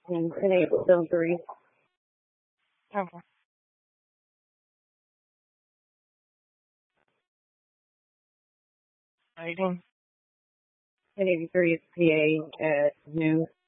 and enable delivery. Okay. Waiting. 1083 is PA at noon.